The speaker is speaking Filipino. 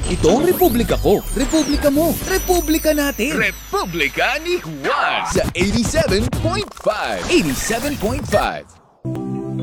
Ito ang republika ko, republika mo, republika natin. Republika ni Juan Sa 87.5. 87.5.